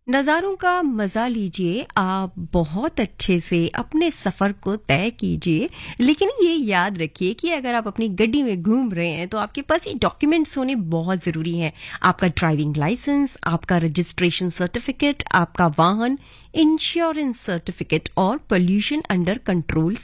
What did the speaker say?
नज़ारों का मज़ा लीजिए, आप बहुत अच्छे से अपने सफ़र को तय कीजिए, लेकिन ये याद रखिए कि अगर आप अपनी गाड़ी में घूम रहे हैं, तो आपके पास ये डॉक्यूमेंट्स होने बहुत ज़रूरी हैं। आपका ड्राइविंग लाइसेंस, आपका रजिस्ट्रेशन सर्टिफिकेट, आपका वाहन इंश्योरेंस सर्टिफिकेट और पोल्यूशन अंडर कंट्रोल